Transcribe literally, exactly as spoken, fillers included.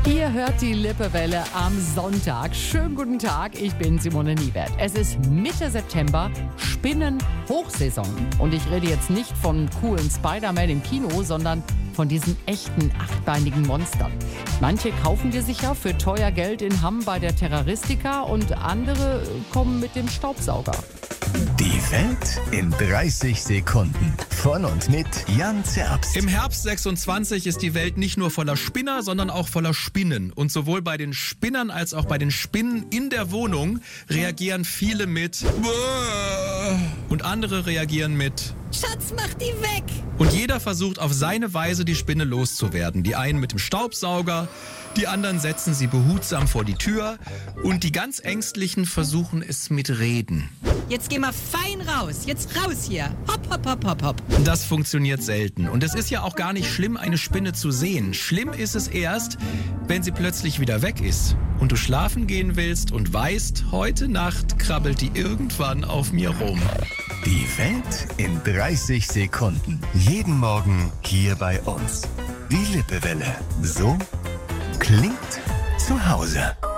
Ihr hört die Lippewelle am Sonntag. Schönen guten Tag, ich bin Simone Niewert. Es ist Mitte September, Spinnen-Hochsaison. Und ich rede jetzt nicht von coolen Spider-Man im Kino, sondern von diesen echten achtbeinigen Monstern. Manche kaufen wir sich ja für teuer Geld in Hamm bei der Terroristica und andere kommen mit dem Staubsauger. Die Welt in dreißig Sekunden. Von und mit Jan Zerbst. Im Herbst sechsundzwanzig ist die Welt nicht nur voller Spinner, sondern auch voller Spinnen. Und sowohl bei den Spinnern als auch bei den Spinnen in der Wohnung reagieren viele mit und andere reagieren mit Schatz, mach die weg! Und jeder versucht auf seine Weise die Spinne loszuwerden. Die einen mit dem Staubsauger, die anderen setzen sie behutsam vor die Tür und die ganz Ängstlichen versuchen es mit Reden. Jetzt geh mal fein raus, jetzt raus hier. Hopp, hopp, hopp, hopp, hopp. Das funktioniert selten. Und es ist ja auch gar nicht schlimm, eine Spinne zu sehen. Schlimm ist es erst, wenn sie plötzlich wieder weg ist und du schlafen gehen willst und weißt, heute Nacht krabbelt die irgendwann auf mir rum. Die Welt in dreißig Sekunden. Jeden Morgen hier bei uns. Die Lippewelle. So klingt zu Hause.